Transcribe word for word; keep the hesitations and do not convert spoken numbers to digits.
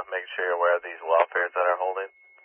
make sure you're aware of these welfares that are holding.